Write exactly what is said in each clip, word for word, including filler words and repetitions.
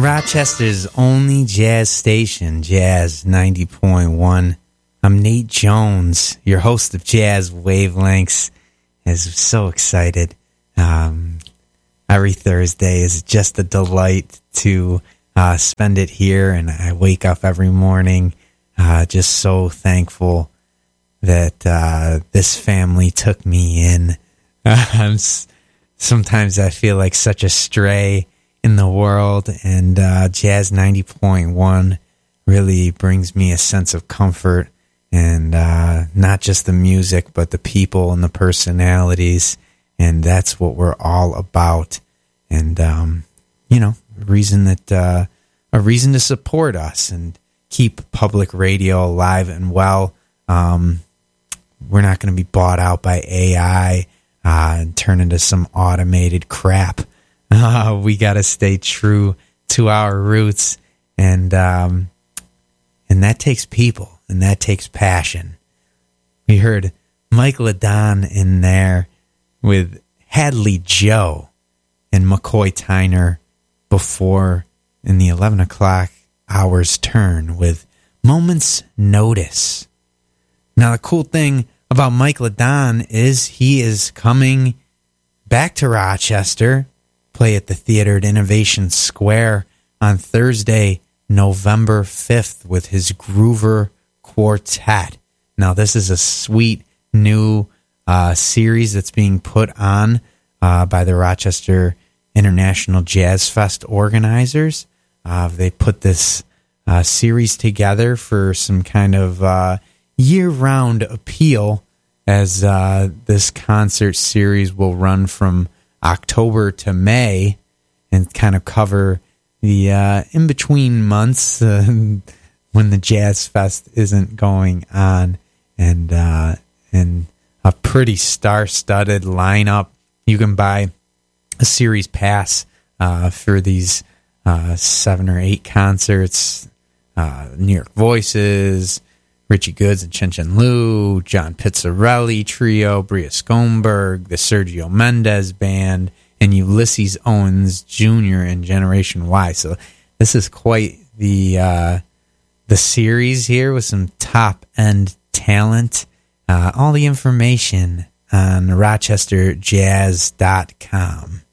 on Rochester's only jazz station, Jazz ninety point one. I'm Nate Jones, your host of Jazz Wavelengths. I'm so excited. Um, every Thursday is just a delight to uh, spend it here, and I wake up every morning uh, just so thankful that uh, this family took me in. I'm, sometimes I feel like such a stray in the world, and uh, Jazz ninety point one really brings me a sense of comfort, and uh, not just the music, but the people and the personalities, and that's what we're all about. And um, you know, reason that uh, a reason to support us and keep public radio alive and well. Um, we're not going to be bought out by A I uh, and turn into some automated crap. Uh, we got to stay true to our roots, and um, and that takes people, and that takes passion. We heard Mike LeDon in there with Hadley Joe and McCoy Tyner before in the eleven o'clock hour's turn with Moment's Notice. Now, the cool thing about Mike LeDon is he is coming back to Rochester, play at the theater at Innovation Square on Thursday, November fifth with his Groover Quartet. Now, this is a sweet new uh, series that's being put on uh, by the Rochester International Jazz Fest organizers. Uh, they put this uh, series together for some kind of uh, year-round appeal, as uh, this concert series will run from October to May and kind of cover the uh, in-between months uh, when the Jazz Fest isn't going on, and uh, and a pretty star-studded lineup. You can buy a series pass uh, for these uh, seven or eight concerts. Uh, New York Voices, Richie Goods and Chen Chen Liu, John Pizzarelli Trio, Bria Skomberg, the Sergio Mendes Band, and Ulysses Owens Junior and Generation Y. So this is quite the uh, the series here with some top-end talent. Uh, all the information on rochester jazz dot com.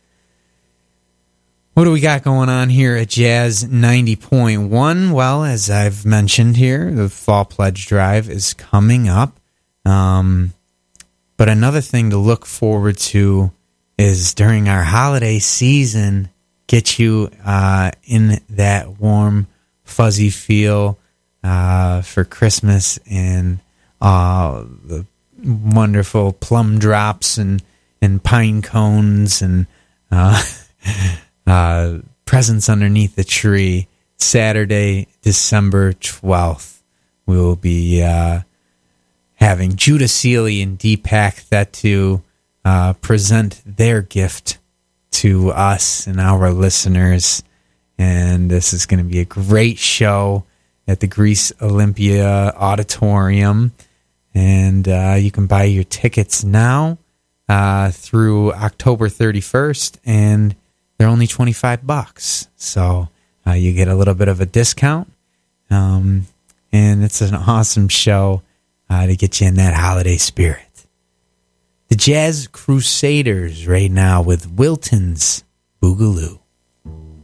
What do we got going on here at Jazz ninety point one? Well, as I've mentioned here, the Fall Pledge Drive is coming up. Um, but another thing to look forward to is during our holiday season, get you uh, in that warm, fuzzy feel uh, for Christmas, and uh, the wonderful plum drops and, and pine cones and uh, uh, presents underneath the tree. Saturday, December twelfth, we will be uh, having Judah Seeley and Deepak Thettu uh, present their gift to us and our listeners. And this is going to be a great show at the Greece Olympia Auditorium. And uh, you can buy your tickets now uh, through October thirty-first, and they're only twenty-five bucks. So uh, you get a little bit of a discount. Um, and it's an awesome show uh, to get you in that holiday spirit. The Jazz Crusaders right now with Wilton's Boogaloo.